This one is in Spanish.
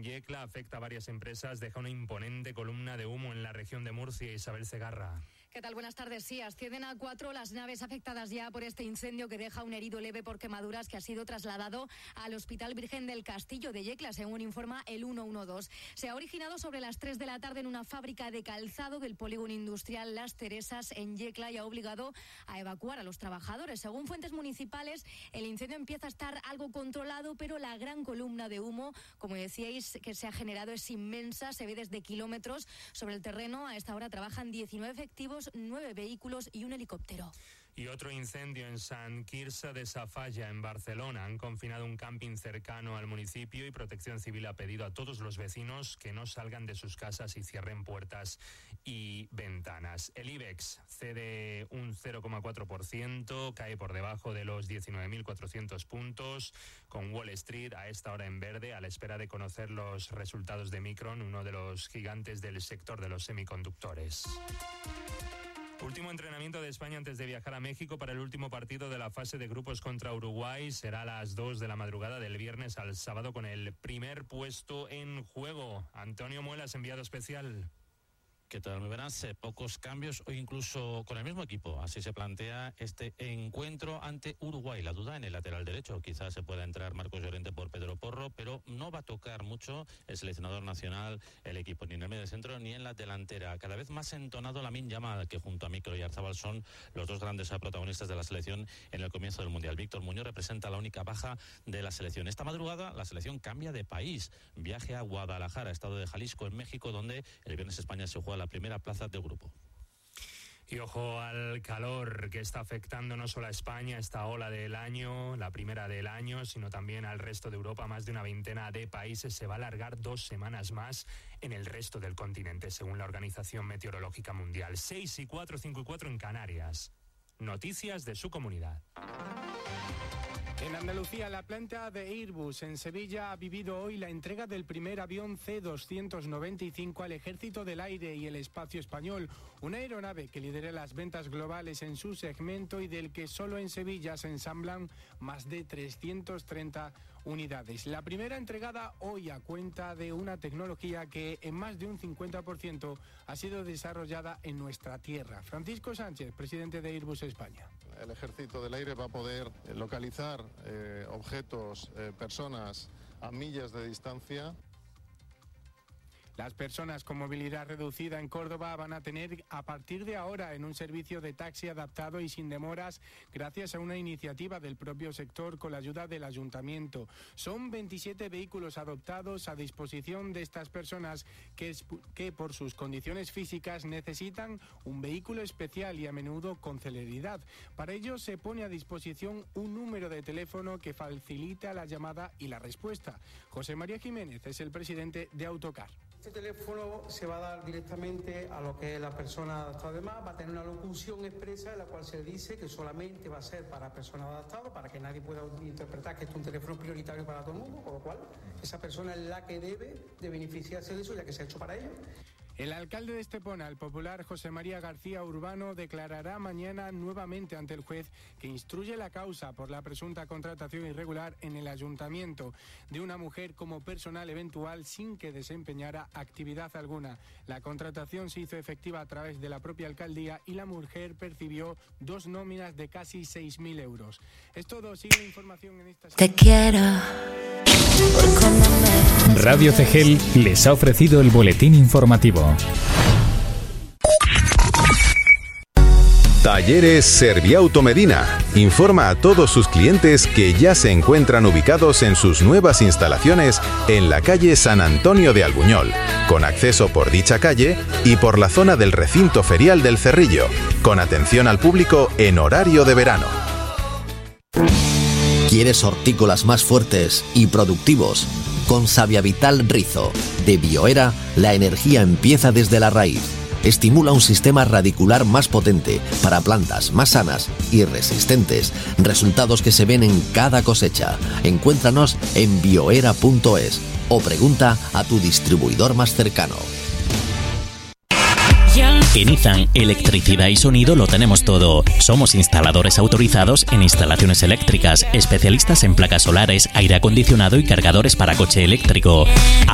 Yecla afecta a varias empresas, deja una imponente columna de humo en la región de Murcia. Isabel Segarra. ¿Qué tal? Buenas tardes. Sí, ascienden a 4 las naves afectadas ya por este incendio que deja un herido leve por quemaduras que ha sido trasladado al Hospital Virgen del Castillo de Yecla, según informa el 112. Se ha originado sobre las 3 de la tarde en una fábrica de calzado del polígono industrial Las Teresas en Yecla y ha obligado a evacuar a los trabajadores. Según fuentes municipales, el incendio empieza a estar algo controlado, pero la gran columna de humo, como decíais, que se ha generado es inmensa, se ve desde kilómetros. Sobre el terreno a esta hora trabajan 19 efectivos, 9 vehículos y un helicóptero. Y otro incendio en Sant Quirze de Safalla, en Barcelona. Han confinado un camping cercano al municipio y Protección Civil ha pedido a todos los vecinos que no salgan de sus casas y cierren puertas y ventanas. El IBEX cede un 0,4%, cae por debajo de los 19.400 puntos, con Wall Street a esta hora en verde, a la espera de conocer los resultados de Micron, uno de los gigantes del sector de los semiconductores. Último entrenamiento de España antes de viajar a México para el último partido de la fase de grupos contra Uruguay. Será a las 2 de la madrugada del viernes al sábado con el primer puesto en juego. Antonio Muelas, enviado especial. ¿Qué tal? Muy buenas. Pocos cambios o incluso con el mismo equipo. Así se plantea este encuentro ante Uruguay. La duda en el lateral derecho. Quizás se pueda entrar Marcos Llorente por Pedro Porro, pero no va a tocar mucho el seleccionador nacional, el equipo, ni en el medio centro ni en la delantera. Cada vez más entonado Lamine Yamal, que junto a Mikel Oyarzabal son los dos grandes protagonistas de la selección en el comienzo del Mundial. Víctor Muñoz representa la única baja de la selección. Esta madrugada la selección cambia de país. Viaje a Guadalajara, estado de Jalisco, en México, donde el viernes España se juega la primera plaza de grupo. Y ojo al calor que está afectando no solo a España, esta ola del año, la primera del año, sino también al resto de Europa. Más de una veintena de países. Se va a alargar 2 semanas más en el resto del continente, según la Organización Meteorológica Mundial. 6 y 4, 5 y 4 en Canarias. Noticias de su comunidad. En Andalucía, la planta de Airbus en Sevilla ha vivido hoy la entrega del primer avión C-295 al Ejército del Aire y el Espacio Español, una aeronave que lidera las ventas globales en su segmento y del que solo en Sevilla se ensamblan más de 330 unidades. La primera entregada hoy a cuenta de una tecnología que en más de un 50% ha sido desarrollada en nuestra tierra. Francisco Sánchez, presidente de Airbus España. El Ejército del Aire va a poder localizar objetos, personas a millas de distancia. Las personas con movilidad reducida en Córdoba van a tener a partir de ahora en un servicio de taxi adaptado y sin demoras gracias a una iniciativa del propio sector con la ayuda del ayuntamiento. Son 27 vehículos adoptados a disposición de estas personas que por sus condiciones físicas necesitan un vehículo especial y a menudo con celeridad. Para ello se pone a disposición un número de teléfono que facilita la llamada y la respuesta. José María Jiménez es el presidente de Autocar. Este teléfono se va a dar directamente a lo que es la persona adaptada. Además, va a tener una locución expresa en la cual se dice que solamente va a ser para personas adaptadas, para que nadie pueda interpretar que esto es un teléfono prioritario para todo el mundo, con lo cual esa persona es la que debe de beneficiarse de eso, ya que se ha hecho para ello. El alcalde de Estepona, el popular José María García Urbano, declarará mañana nuevamente ante el juez que instruye la causa por la presunta contratación irregular en el ayuntamiento de una mujer como personal eventual sin que desempeñara actividad alguna. La contratación se hizo efectiva a través de la propia alcaldía y la mujer percibió 2 nóminas de casi 6.000 euros. Es todo, sigue la información en esta... Te quiero. Radio Cegel les ha ofrecido el boletín informativo. Talleres Serviauto Medina informa a todos sus clientes que ya se encuentran ubicados en sus nuevas instalaciones en la calle San Antonio de Albuñol, con acceso por dicha calle y por la zona del recinto ferial del Cerrillo, con atención al público en horario de verano. ¿Quieres hortícolas más fuertes y productivos? Con Saviavital Rizo, de Bioera, la energía empieza desde la raíz. Estimula un sistema radicular más potente para plantas más sanas y resistentes. Resultados que se ven en cada cosecha. Encuéntranos en bioera.es o pregunta a tu distribuidor más cercano. En Izan, electricidad y sonido lo tenemos todo. Somos instaladores autorizados en instalaciones eléctricas, especialistas en placas solares, aire acondicionado y cargadores para coche eléctrico.